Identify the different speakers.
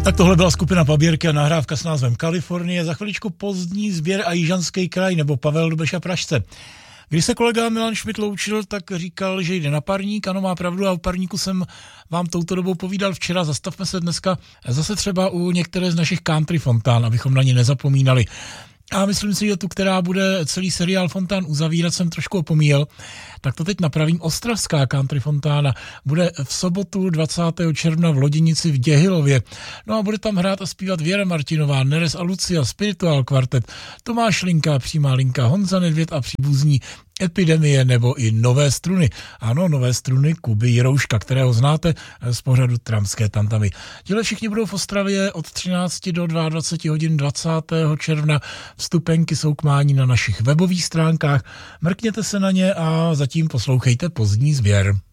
Speaker 1: Tak tohle byla skupina Paběrky a nahrávka s názvem Kalifornie. Za chviličku Pozdní sběr a Jižanský kraj nebo Pavel Dubeš a Pražce. Když se kolega Milan Šmit loučil, tak říkal, že jde na parník. Ano, má pravdu, a o parníku jsem vám touto dobou povídal včera. Zastavme se dneska zase třeba u některé z našich country fontán, abychom na ně nezapomínali. A myslím si, že tu, která bude celý seriál fontán uzavírat, jsem trošku opomíjel. Tak to teď napravím. Ostravská country fontána bude v sobotu 20. června v Loděnici v Děhilově. No a bude tam hrát a zpívat Věra Martinová, Neres a Lucia, Spiritual Quartet, Tomáš Linka, Přímá linka, Honza Nedvěd a příbuzní, Epidemie nebo i Nové struny. Ano, Nové struny Kuby Jirouška, kterého znáte z pořadu Tramské tantamy. Tihle všichni budou v Ostravě od 13 do 22 hodin 20. června. Vstupenky jsou k mání na našich webových stránkách. Mrkněte se na ně a zatím poslouchejte Pozdní sběr.